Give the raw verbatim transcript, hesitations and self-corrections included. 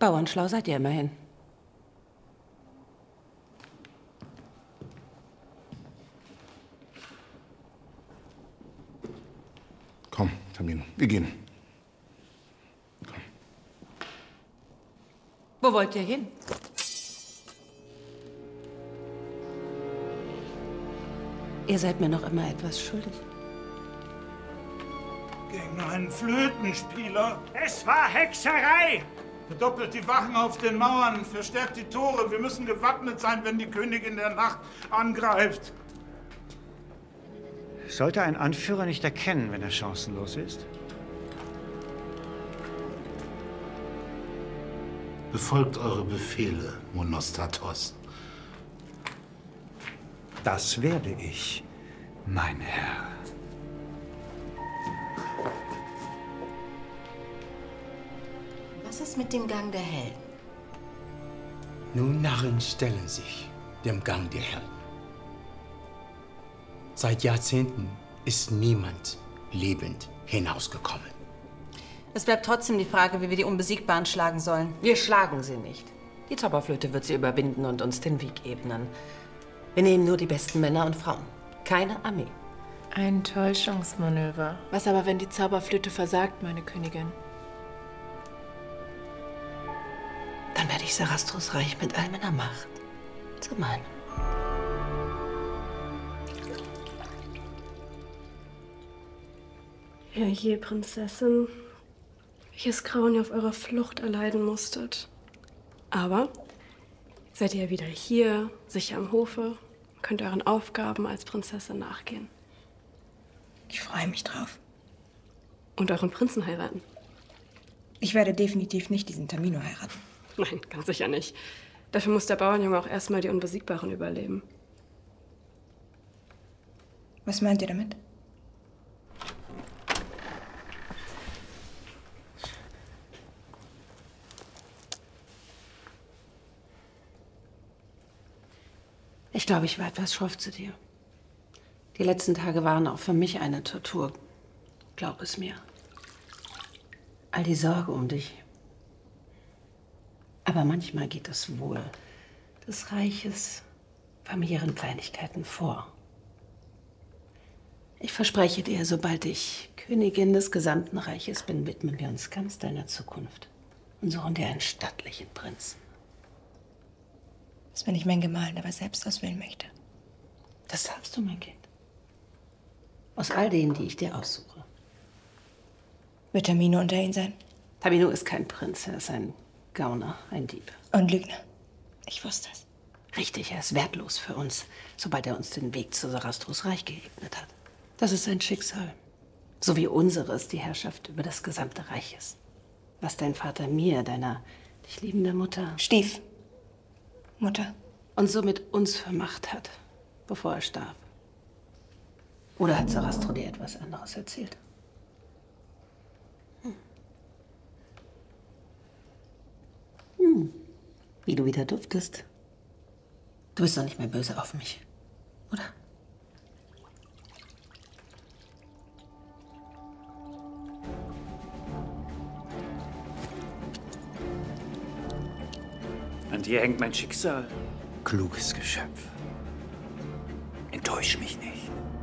Bauernschlau seid ihr immerhin. Komm, Tamino, wir gehen. Komm. Wo wollt ihr hin? Ihr seid mir noch immer etwas schuldig. Gegen einen Flötenspieler? Es war Hexerei! Verdoppelt die Wachen auf den Mauern, verstärkt die Tore. Wir müssen gewappnet sein, wenn die Königin der Nacht angreift. Sollte ein Anführer nicht erkennen, wenn er chancenlos ist? Befolgt eure Befehle, Monostatos. Das werde ich, mein Herr. Was ist mit dem Gang der Helden? Nun, Narren stellen sich dem Gang der Helden. Seit Jahrzehnten ist niemand lebend hinausgekommen. Es bleibt trotzdem die Frage, wie wir die Unbesiegbaren schlagen sollen. Wir schlagen sie nicht. Die Zauberflöte wird sie überwinden und uns den Weg ebnen. Wir nehmen nur die besten Männer und Frauen. Keine Armee. Ein Täuschungsmanöver. Was aber, wenn die Zauberflöte versagt, meine Königin? Dann werde ich Sarastros Reich mit all meiner Macht zu meinem. Herrje, Prinzessin, welches Grauen ihr auf eurer Flucht erleiden musstet. Aber jetzt seid ihr ja wieder hier, sicher am Hofe, könnt euren Aufgaben als Prinzessin nachgehen. Ich freue mich drauf. Und euren Prinzen heiraten. Ich werde definitiv nicht diesen Tamino heiraten. Nein, ganz sicher nicht. Dafür muss der Bauernjunge auch erstmal die Unbesiegbaren überleben. Was meint ihr damit? Ich glaube, ich war etwas schroff zu dir. Die letzten Tage waren auch für mich eine Tortur. Glaub es mir. All die Sorge um dich. Aber manchmal geht das Wohl des Reiches familiären Kleinigkeiten vor. Ich verspreche dir, sobald ich Königin des gesamten Reiches bin, widmen wir uns ganz deiner Zukunft und suchen dir einen stattlichen Prinzen. Das, wenn ich mein Gemahl aber selbst auswählen möchte. Das darfst du, mein Kind. Aus all denen, die ich dir aussuche. Wird Tamino unter ihnen sein? Tamino ist kein Prinz, er ist ein Gauner, ein Dieb. Und Lügner. Ich wusste es. Richtig, er ist wertlos für uns, sobald er uns den Weg zu Sarastros Reich geebnet hat. Das ist sein Schicksal. So wie unseres die Herrschaft über das gesamte Reich ist. Was dein Vater mir, deiner dich liebenden Mutter... Stief. Mutter. Und somit uns vermacht hat, bevor er starb. Oder hat Sarastro dir etwas anderes erzählt? Hm. Hm. Wie du wieder duftest. Du bist doch nicht mehr böse auf mich, oder? An dir hängt mein Schicksal. Kluges Geschöpf. Enttäusch mich nicht.